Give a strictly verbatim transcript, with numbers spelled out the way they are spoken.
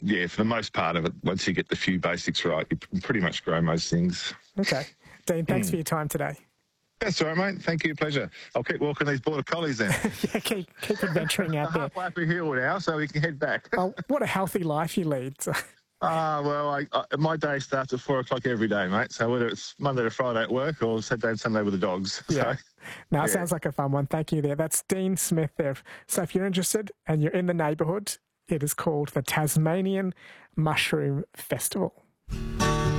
yeah, for the most part of it, once you get the few basics right, you can pretty much grow most things. Okay. Dean, thanks mm. for your time today. That's all right, mate. Thank you. Pleasure. I'll keep walking these border collies then. yeah, keep, keep adventuring out there. Halfway up a hill now, so we can head back. Oh, what a healthy life you lead. Ah, uh, well, I, I, my day starts at four o'clock every day, mate. So whether it's Monday to Friday at work or Saturday and Sunday with the dogs. Yeah. So, no, it yeah. sounds like a fun one. Thank you there. That's Dean Smith there. So if you're interested and you're in the neighbourhood, it is called the Tasmanian Mushroom Festival.